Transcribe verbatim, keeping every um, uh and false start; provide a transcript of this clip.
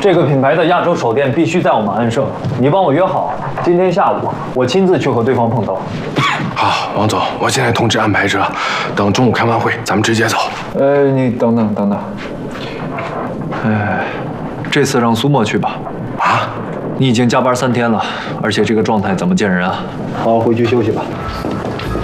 这个品牌的亚洲首店必须在我们安盛，你帮我约好，今天下午我亲自去和对方碰头。 好，王总，我现在通知安排着，等中午开完会，咱们直接走。 呃，你等等等等，哎，这次让苏沫去吧。 啊？ 你已经加班三天了，而且这个状态怎么见人啊？好好回去休息吧。